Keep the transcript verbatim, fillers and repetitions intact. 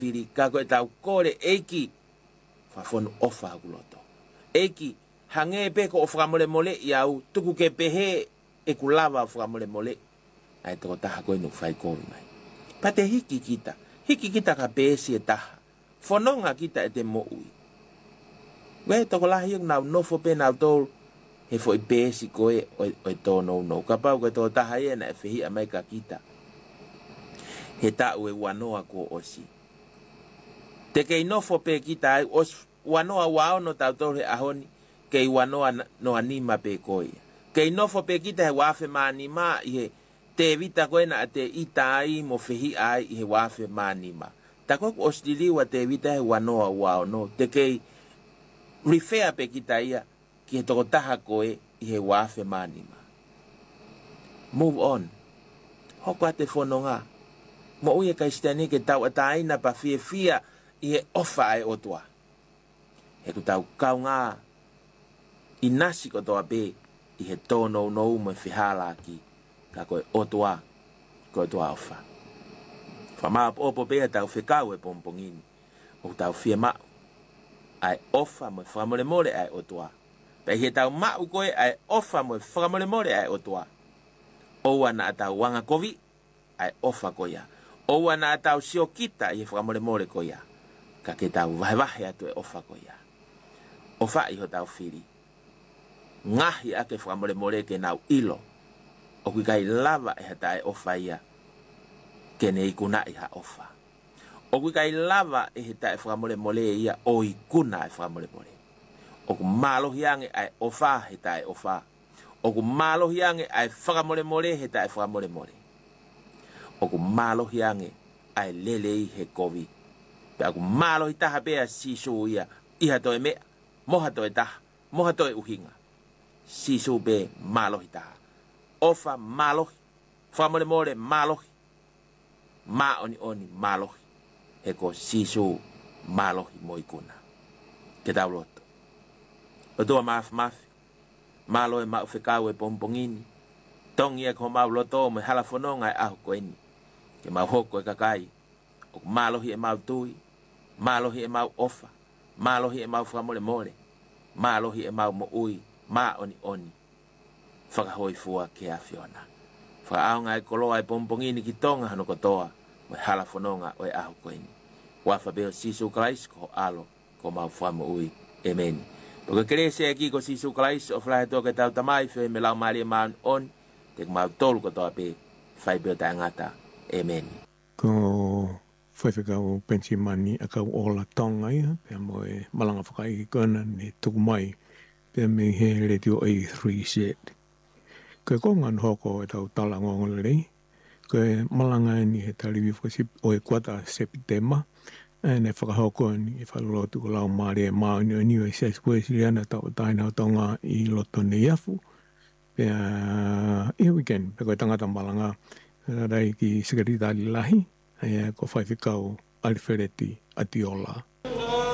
pili ka ko tau kore eki fa fonu ofa guloto eki hange pe ko ofra mole mole iau tuku ke pehe e kulava ofra mole mole ai to ta ko no fai ko mai pate hiki kita hiki kita ka pesi ta fononga kita e te mo ui we to ko la hiu na no fo pe na to he foi pesi ko e o to no no ka pa ko to ta hai na fe hi mai ka kita he ta we wanoa ko osi te ke no fo pe kita os wanoa wao no ta to he ahoni ke wanoa no anima pe ko ke no fo pe kita he wa fe mani ma he te vita ko na te itai mo fe hi ai he wa fe mani ma ta ko os dili wa te vita he wanoa wao no te ke refer pe kita ia ki to taha ko e he wa fe mani ma move on hoko te fononga mo uye ka stani ke tau atai na pa fie fia i e ofa e otua he ku tau kaunga inasi ko toa be i he tono no mo fihala ki ka ko otua ko toa ofa fa ma opo be tau fikau e pompongini o tau fie ma ai ofa mo fa mo le mole ai otua pe he tau ma u ko ai ofa mo fa mo le mole ai otua o wana tau wanga kovi ai ofa ko ya o wana tau sio kita i fa mole mole ko ya ka ke tau vai vai atu e ofa ko ya ofa i ho tau fili ngahi ake fa mole mole ke nau ilo o ki kai lava e hata e ofa ya ke ne ikuna i ha ofa o ki kai lava e hata e fa mole mole ia o ikuna e fa mole mole o ku malo hiange ai ofa hata e ofa o ku malo hiange ai fa mole mole hata e fa mole mole o ku malo hiange ai lele he kovi pe ku malo ita habe si su ia iha to me moha to ita moha to uhinga si su be malo ita ofa malo fa mole mole malo ma oni oni malo he ko si su malo moikuna ke tauloto o to maf maf malo e ma fekau e pompongini tongi e ko ma loto me hala fononga a ko ni ke mau hoko e kakai o malohi e mau tui malohi e mau ofa malohi e mau whamole mole malohi e mau mo ui ma oni oni whakahoi fua ke a whiona whaaonga e koloa e pompongini ki tonga hano kotoa mo hala whanonga o e ahu koini wafa beo sisu kalais ko alo ko mau whamo ui amen toka kerese e ki ko sisu kalais o whlahe toke tau tamai whi me lau maari e maun on te mau tolu kotoa pe whai beo ta ngata amen. Ko whaiwhikau pensi mani a kau ola tonga ia, pia mo e malanga whakai kona ni tuku mai, pia me he radio A three Z. Ko e kongan hoko e tau tala ngongo lei, ko e malanga ni he taliwi whakasip o e kwata sepitema, e ne whakahoko ni e whalotu ko lau maare e maa ni o niwa i ses kwesi ana tau taina o tonga i loto ne iafu, pia i weekend, pia ko e tangata malanga, rai ki sekretari lahi, ai ko whaiwhikau Alfereti Atiola.